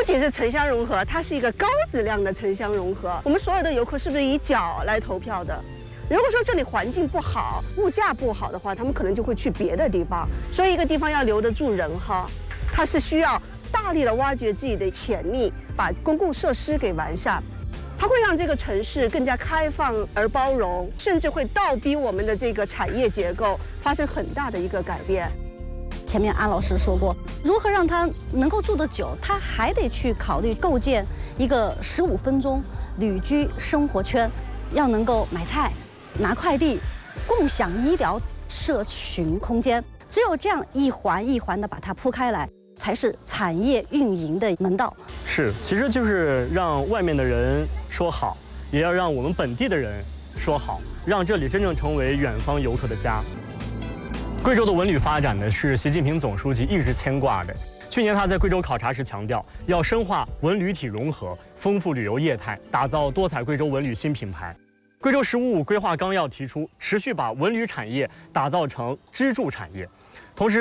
仅是城乡融合，它是一个高质量的城乡融合。我们所有的游客是不是以脚来投票的？如果说这里环境不好、物价不好的话，他们可能就会去别的地方。所以一个地方要留得住人哈，它是需要大力的挖掘自己的潜力，把公共设施给完善。它会让这个城市更加开放而包容，甚至会倒逼我们的这个产业结构发生很大的一个改变。 前面安老师说过，如何让它能够住得久，他还得去考虑构建一个15分钟旅居生活圈，要能够买菜、拿快递、共享医疗社群空间。只有这样一环一环的把它铺开来，才是产业运营的门道。 是，其实就是让外面的人说好，也要让我们本地的人说好，让这里真正成为远方游客的家。贵州的文旅发展呢，是习近平总书记一直牵挂的。去年他在贵州考察时强调，要深化文旅体融合，丰富旅游业态，打造多彩贵州文旅新品牌。贵州“十五五”规划纲要提出，持续把文旅产业打造成支柱产业，同时